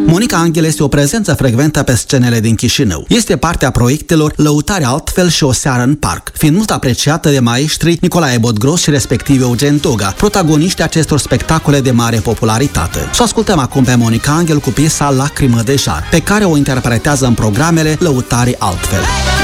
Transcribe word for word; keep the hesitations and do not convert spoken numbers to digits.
Monica Angel este o prezență frecventă pe scenele din Chișinău. Este parte a proiectelor Lăutare altfel și O seară în parc, fiind mult apreciată de maestrii Nicolae Bodgros și respectiv Eugen Toga, protagoniștii acestor spectacole de mare popularitate. Să ascultăm acum pe Monica Angel cu piesa Lacrimă de jar, pe care o interpretează în programele Lăutare altfel.